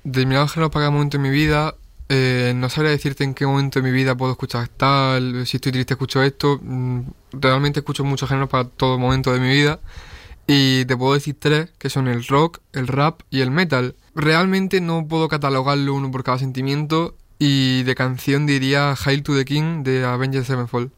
determinados géneros para cada momento de mi vida. No sabría decirte en qué momento de mi vida puedo escuchar tal, si estoy triste escucho esto. Realmente escucho muchos géneros para todo momento de mi vida. Y te puedo decir tres, que son el rock, el rap y el metal. Realmente no puedo catalogarlo uno por cada sentimiento. Y de canción diría Hail to the King de Avenged Sevenfold.